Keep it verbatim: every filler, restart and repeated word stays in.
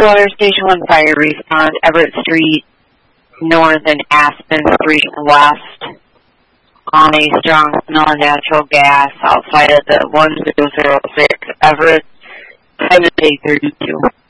Water Station one fire respond, Everett Street North and Aspen Street West on a strong smell of natural gas outside of the one zero zero six Everett. Time of day thirty-two.